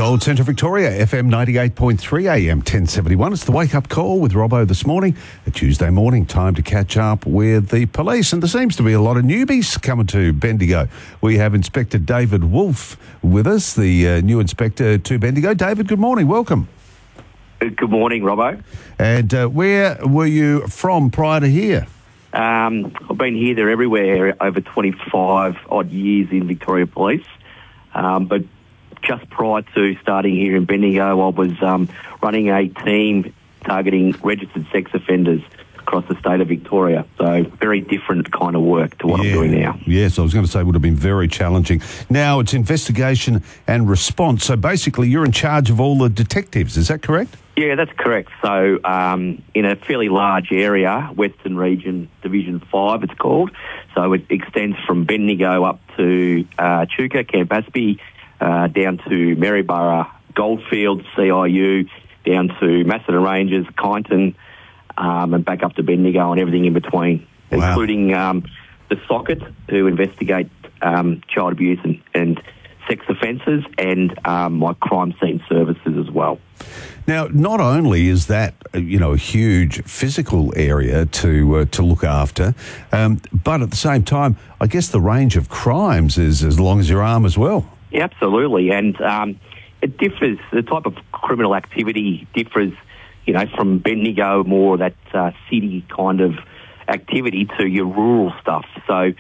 Gold Centre Victoria, FM 98.3 AM 1071. It's the wake-up call with Robbo this morning. A Tuesday morning, time to catch up with the police. And there seems to be a lot of newbies coming to Bendigo. We have Inspector David Wolf with us, the new inspector to Bendigo. David, good morning. Welcome. Good morning, Robbo. And where were you from prior to here? I've been here, there, everywhere over 25 odd years in Victoria Police. But just prior to starting here in Bendigo, I was running a team targeting registered sex offenders across the state of Victoria. So very different kind of work to what I'm doing now. Yes, I was going to say it would have been very challenging. Now it's investigation and response. So basically you're in charge of all the detectives, is that correct? Yeah, that's correct. So in a fairly large area, Western Region Division 5 it's called, so it extends from Bendigo up to Chuka, Campaspe, down to Maryborough, Goldfields, CIU, down to Macedon Ranges, Kyneton, and back up to Bendigo and everything in between, including the Socket, who investigate child abuse and sex offences, and my crime scene services as well. Now, not only is that a huge physical area to look after, but at the same time, I guess the range of crimes is as long as your arm as well. Yeah, absolutely, and it differs. The type of criminal activity differs, from Bendigo, more that city kind of activity, to your rural stuff. So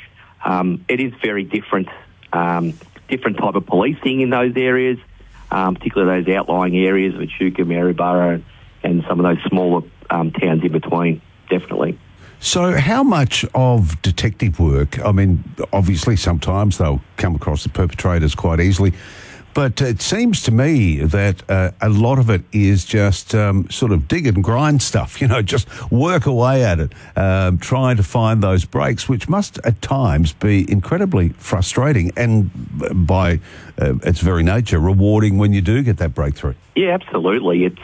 it is very different. Different type of policing in those areas, particularly those outlying areas of Chuka, Maryborough, and some of those smaller towns in between, definitely. So how much of detective work, I mean, obviously sometimes they'll come across the perpetrators quite easily, but it seems to me that a lot of it is just sort of dig and grind stuff, just work away at it, trying to find those breaks, which must at times be incredibly frustrating and by its very nature rewarding when you do get that breakthrough. Yeah, absolutely. It's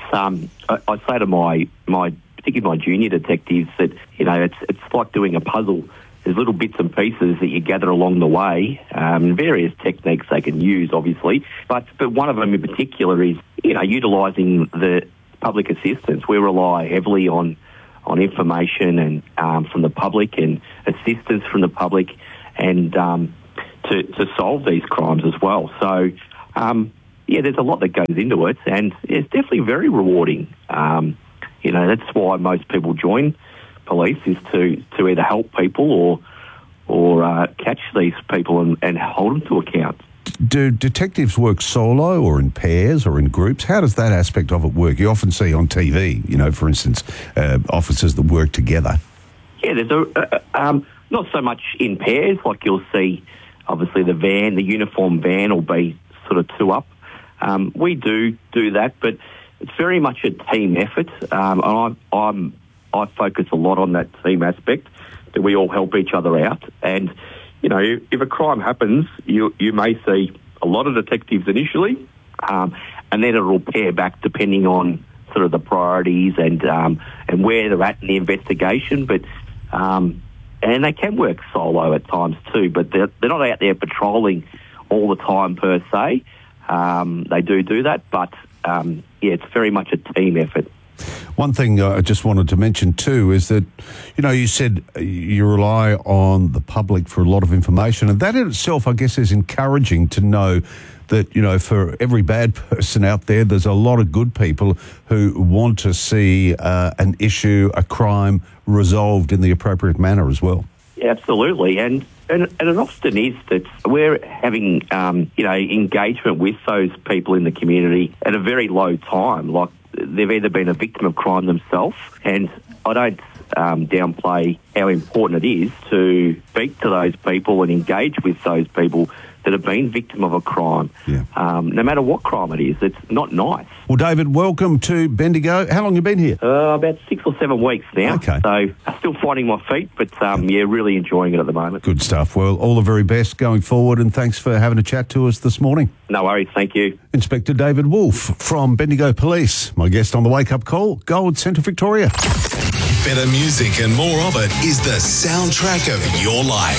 I say to my particularly my junior detectives that it's like doing a puzzle. There's little bits and pieces that you gather along the way, various techniques they can use, obviously. But one of them in particular is, utilising the public assistance. We rely heavily on information and from the public and assistance from the public, and to solve these crimes as well. So, there's a lot that goes into it, and it's definitely very rewarding. That's why most people join police, is to either help people or catch these people and hold them to account. Do detectives work solo or in pairs or in groups? How does that aspect of it work? You often see on TV, for instance, officers that work together. Yeah, there's not so much in pairs. Like you'll see, obviously the uniform van will be sort of two up. We do that, but it's very much a team effort. I focus a lot on that team aspect, that we all help each other out. And, if a crime happens, you may see a lot of detectives initially, and then it'll pair back depending on sort of the priorities and where they're at in the investigation. But and they can work solo at times too, but they're not out there patrolling all the time per se. They do that, but it's very much a team effort. One thing I just wanted to mention too is that, you said you rely on the public for a lot of information, and that in itself, I guess, is encouraging to know that, for every bad person out there, there's a lot of good people who want to see an issue, a crime resolved in the appropriate manner as well. Yeah, absolutely. And it often is that we're having, engagement with those people in the community at a very low time. Like, they've either been a victim of crime themselves, and I don't downplay how important it is to speak to those people and engage with those people that have been victim of a crime. Yeah. No matter what crime it is, it's not nice. Well, David, welcome to Bendigo. How long have you been here? About 6 or 7 weeks now. Okay. So I'm still finding my feet, but really enjoying it at the moment. Good stuff. Well, all the very best going forward, and thanks for having a chat to us this morning. No worries, thank you. Inspector David Wolf from Bendigo Police. My guest on the Wake Up Call, Gold Centre Victoria. Better music and more of it is the soundtrack of your life.